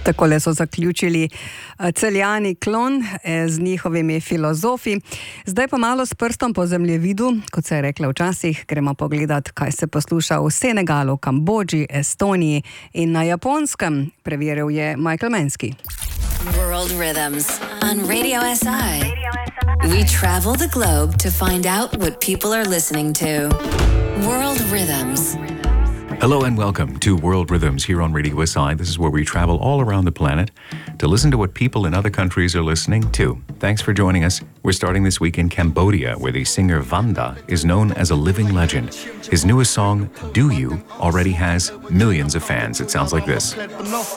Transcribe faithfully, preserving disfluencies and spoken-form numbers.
Takole so zaključili Celjani Klon z njihovimi filozofi. Zdaj pa malo s prstom po zemljevidu, kot se je rekla včasih, gremo pogledat, kaj se posluša v Senegalu, Kambodži, Estoniji in na Japonskem. Preveril je Michael Menski. World Rhythms on Radio S I. We travel the globe to find out what people are listening to. World Rhythms. Hello and welcome to World Rhythms here on Radio S I. This is where we travel all around the planet to listen to what people in other countries are listening to. Thanks for joining us. We're starting this week in Cambodia, where the singer Vanda is known as a living legend. His newest song, Do You, already has millions of fans. It sounds like this.